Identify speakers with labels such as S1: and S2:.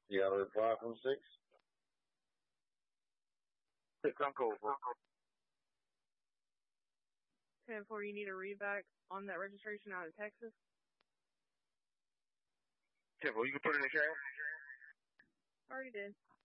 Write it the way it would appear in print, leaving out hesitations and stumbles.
S1: You got a reply from 6?
S2: 6, I'm cool, bro.
S3: 10-4, you need a reback on that registration out of Texas?
S2: 10-4, you can put it in the chat?
S3: Already did.